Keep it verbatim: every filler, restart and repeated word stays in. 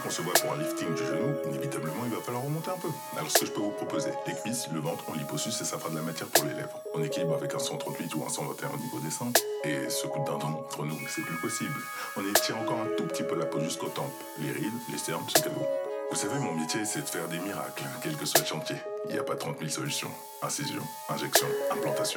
qu'on se voit pour un lifting du genou, inévitablement il va falloir remonter un peu. Alors ce que je peux vous proposer, les cuisses, le ventre, on liposuce et ça fera de la matière pour les lèvres. On équilibre avec un cent trente-huit ou un cent vingt et un au niveau des seins. Et ce coup de dindon, entre nous, c'est plus possible. On étire encore un tout petit peu la peau jusqu'aux tempes. Les rides, les cernes, c'est cadeau. Vous savez, mon métier, c'est de faire des miracles, quel que soit le chantier. Il n'y a pas trente mille solutions. Incision, injection, implantation.